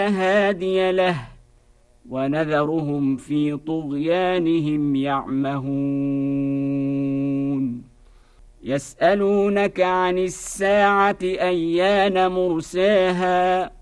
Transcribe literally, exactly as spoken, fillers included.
هادي له ونذرهم في طغيانهم يعمهون يسألونك عن الساعة أيان مرساها